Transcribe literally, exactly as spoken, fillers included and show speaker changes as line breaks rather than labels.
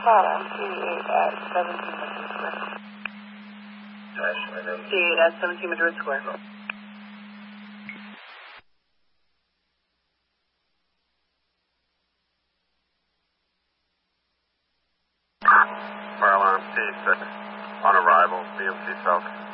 Call M T eight at seventeen Madrid Square. M T eight at seventeen Madrid Square.
Fire alarm T six. On arrival, B M C South.